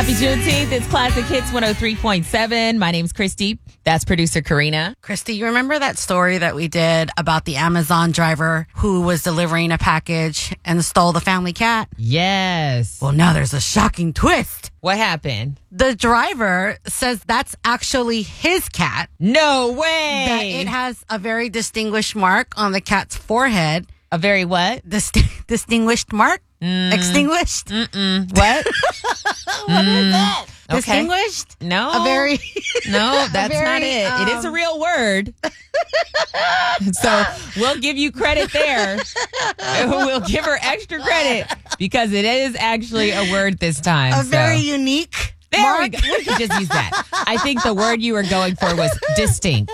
Happy Juneteenth. It's Classic Hits 103.7. My name's Christy. That's producer Karina. Christy, you remember that story that we did about the Amazon driver who was delivering a package and stole the family cat? Yes. Well, now there's a shocking twist. What happened? The driver says that's actually his cat. No way. That it has a very distinguished mark on the cat's forehead. A very what? Distinguished mark? Extinguished? What? What is that? Okay. Distinguished? No. A very... No, that's very, not it. It is a real word. So we'll give you credit there. We'll give her extra credit because it is actually a word this time. A very unique There mark. we go. We can just use that. I think the word you were going for was distinct.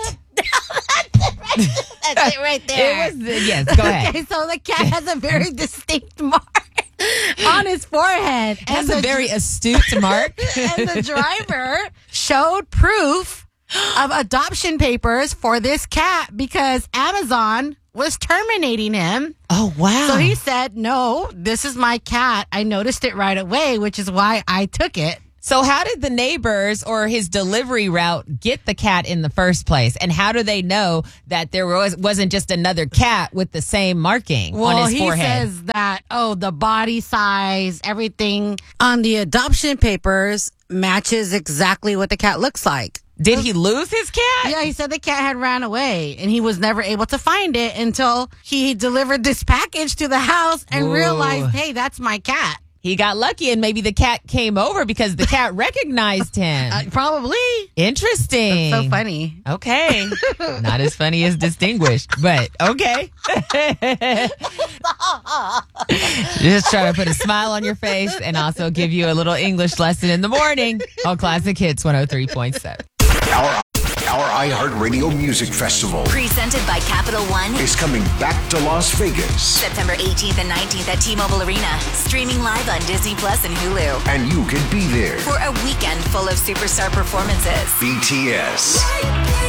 That's it right there. It was, yes, go ahead. Okay, so the cat has a very distinct mark on his forehead. That's a very astute mark. And the driver showed proof of adoption papers for this cat because Amazon was terminating him. Oh, wow. So he said, no, this is my cat. I noticed it right away, which is why I took it. So how did the neighbors or his delivery route get the cat in the first place? And how do they know that there wasn't just another cat with the same marking on his forehead? Well, he says that, the body size, everything on the adoption papers matches exactly what the cat looks like. Did he lose his cat? Yeah, he said the cat had ran away and he was never able to find it until he delivered this package to the house and realized, hey, that's my cat. He got lucky and maybe the cat came over because the cat recognized him. Probably. Interesting. That's so funny. Okay. Not as funny as distinguished, but okay. Just trying to put a smile on your face and also give you a little English lesson in the morning on Classic Hits 103.7. Our iHeartRadio Music Festival Presented by Capital One is coming back to Las Vegas. September 18th and 19th at T-Mobile Arena. Streaming live on Disney Plus and Hulu. And you can be there. For a weekend full of superstar performances. BTS,